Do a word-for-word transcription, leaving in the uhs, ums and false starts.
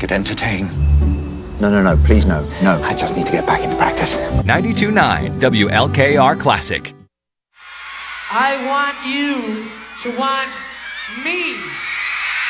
could entertain. No, no, no, please no, no. I just need to get back into practice. ninety-two point nine W L K R Classic. I want you to want me.